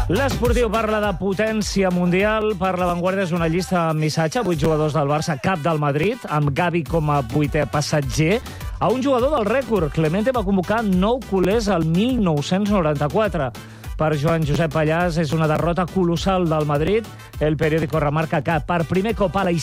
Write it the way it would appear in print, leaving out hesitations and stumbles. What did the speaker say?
L'Esportiu parla de potència mundial. Per La Vanguardia és una llista amb missatge. 8 jugadors del Barça, cap del Madrid, amb Gavi com a 8è passatger. A un jugador del rècord, Clemente va convocar 9 culers al 1994. Per Joan Josep Pallàs és una derrota colossal del Madrid. El periòdico remarca que per primer cop a la història